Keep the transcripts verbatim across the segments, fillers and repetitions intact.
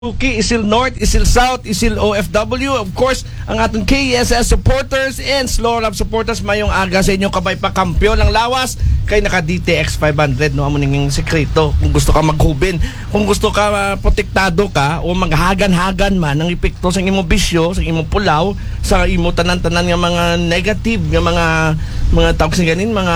Suki, Isil North, Isil South, Isil O F W, of course, ang atong K E S S supporters and Slow Lab supporters, mayong aga sa inyong kabay pa kampiyon ng lawas kay naka D T X five hundred, no? Amo ning sekreto kung gusto ka maghubin, kung gusto ka uh, protektado ka o maghagan-hagan man ang epekto sa imong bisyo, sa imong pulaw, sa imong tanan-tanan nga mga negative nga mga mga tawag sa ganin, mga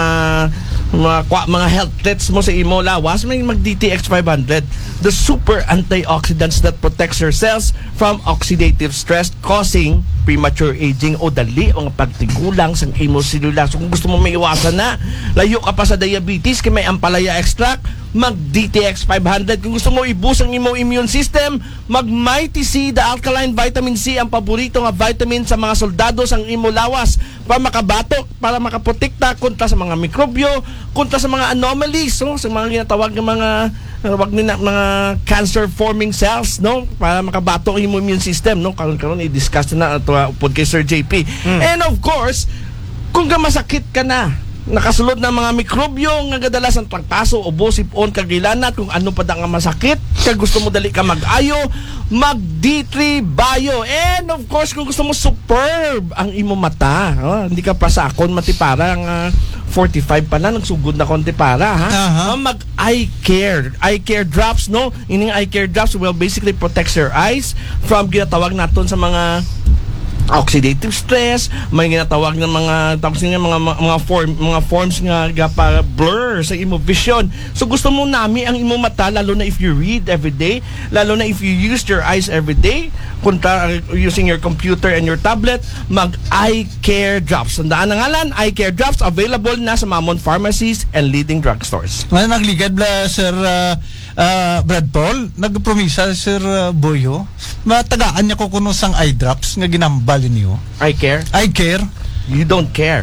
mga mga health threats mo sa imo lawas, may mag D T X five hundred, the super antioxidants that protects your cells from oxidative stress causing premature aging o dali o pagtigulang sa imo selula. So kung gusto mo maiwasan na, layo ka pa sa diabetes kay may ampalaya extract, mag D T X five hundred. Kung gusto mo i-boost ang imo immune system, mag Mighty C, the alkaline vitamin C, ang paborito nga vitamin sa mga soldado sa imo lawas para makabatok, para makaprotekta kontra sa mga mikrobyo, kontra sa mga anomalies, no? Sa mga ginatawag ng mga wag nila mga cancer forming cells, no, para makabatok ang immune system, no. Karon karon i-discuss na ato upod kay Sir J P. Mm. And of course, kung ka masakit ka na, nakasulod ng mga mikrobyo nga kadalasan pagpaso, ubo, sipon, kagilanat, kung ano pa da nga masakit, kag gusto mo dali ka mag-ayo, mag D three Bio. And of course, kung gusto mo superb ang imo mata, oh, hindi ka pa sakon mati parang uh, forty-five pa na, nagsugod na konti para, ha? Uh-huh. Mag eye care. Eye care drops, no? Ining eye care drops will basically protects your eyes from ginatawag naton sa mga oxidative stress, may ginatawag ng mga tapos nga mga mga form mga forms nga para blur sa imo vision. So gusto mo nami ang imo mata, lalo na if you read every day, lalo na if you use your eyes every day, kunta using your computer and your tablet, mag eye care drops. Tandaan ang ngalan, eye care drops, available na sa Mamon pharmacies and leading drugstores. Ano nagligad bla Sir uh, uh, Brad Paul, nagpromisa Sir uh, Boyo, matagaan niya ko kuno sang eye drops nga ginambal niyo. Eye care? Eye care? You don't care.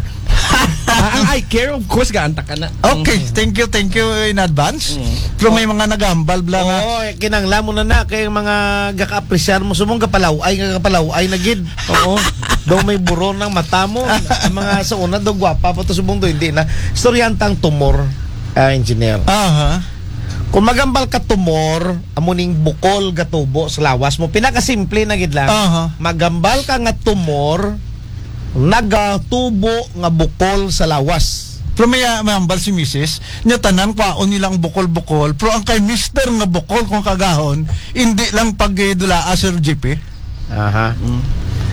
Ang eye care, of course, gaanta ka na. Okay, thank you, thank you in advance. Mm. Pero may mga nagambal bla nga. Oo, oh, kinangla mo na na kay mga gaka-apresyar mo sumong kapalaw ay nga kapalaw ay nagid. Oo. Daw may buron ng mata mo. Ang mga sa una daw gwapa pa to subong do hindi na. Storyantang tumor, uh, engineer. Aha. Kung magambal ka tumor, amuning bukol gatubo sa lawas mo, pinakasimple na gid lang. Uh-huh. Magambal ka nga tumor, nagatubo nga bukol sa lawas. Pero may magambal si Missus nya tanan kwaon nilang bukol-bukol, pero ang kay Mister nga bukol kung kagahon, hindi lang pagdula Sir J P. Aha. Mm.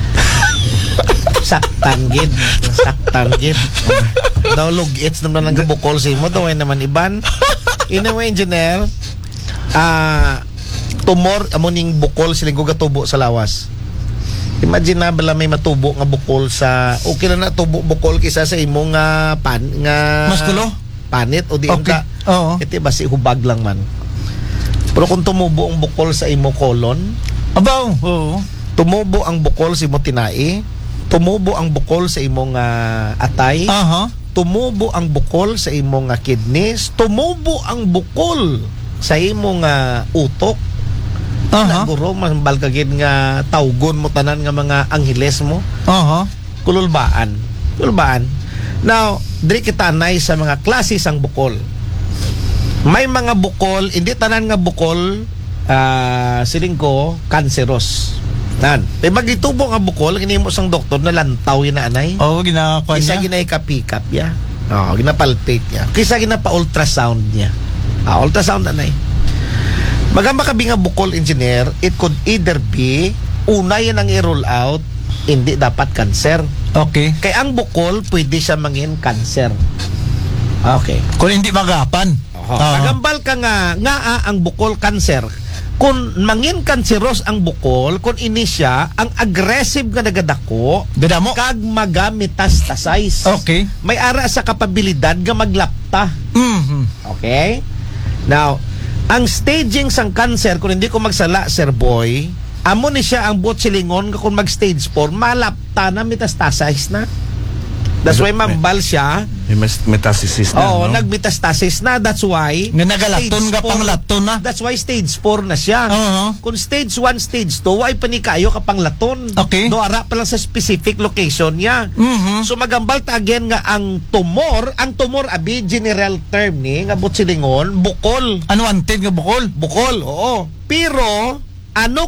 Saktan gid, saktan gid. Daw lugits naman ang bukol si mo, daw ay naman iban. Anyway, engineer, uh, tumor, amuning bukol siling ko gatubo sa lawas. Imagine na bala may matubo nga bukol sa, okay na na tubo bukol kisa sa imong nga uh, pan, nga maskulo? Panit o di okay. ka. Oo. Iti basi hubag lang man. Pero kung tumubo ang bukol sa imo colon, abaw, oo. Tumubo ang bukol sa imo tinai, tumubo ang bukol sa imong uh, atay. Aha. Uh-huh. Tumubo ang bukol sa imong uh, kidneys, tumubo ang bukol sa imong uh, utok. Uh-huh. Naguro mambal kagid nga tawgon mo tanan nga mga angheles mo. Uh-huh. Kululbaan. Kululbaan. Now, diri kita anay sa mga klase sang bukol. May mga bukol, hindi tanan nga bukol uh, siling ko cancerous. Nan, may magitubo nga bukol, ginimo sang doktor na lantaw yun na anay. Oo, oh, ginakuha niya. Kisa ginay-pick-up niya. Oo, oh, ginapalpate niya. Kisa ginapa-ultrasound niya. Ah, ultrasound anay. Magamba kabi nga bukol, engineer, it could either be, una yan ang i-roll out, hindi dapat cancer. Okay. Kaya ang bukol, pwede siya mangin cancer. Okay. Kung hindi magapan. Uh-huh. Uh-huh. Magambal ka nga, nga ah, ang bukol cancer. Kung mangin kanseros ang bukol, kung ini siya, ang aggressive nga nagadako, gadamo, kag maga-metastasize. Okay. May ara sa kapabilidad nga maglapta. Mm-hmm. Okay? Now, ang staging sang cancer, kung hindi ko magsala, Sir Boy, amo ni siya ang botsilingon kung mag-stage four, malapta na, metastasize na. That's why mambal siya. May metastasis na, Oo, no? nag-metastasis na. That's why nga nagalaton ka pang laton na. That's why stage four na siya. Uh-huh. Kung stage one, stage two, ay panikayo ka pang laton. Okay. Do ara pa lang sa specific location niya. Mm-hmm. So magambal ta again nga ang tumor, ang tumor abi general term ni nga butsilingon, bukol. Unwanted nga bukol. Bukol, oo. Pero ano